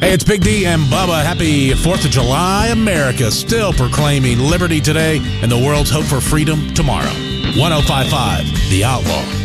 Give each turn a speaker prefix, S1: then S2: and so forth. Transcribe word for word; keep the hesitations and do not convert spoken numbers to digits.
S1: Hey, it's Big D and Bubba. Happy fourth of July, America. Still proclaiming liberty today and the world's hope for freedom tomorrow. one oh five point five, The Outlaw.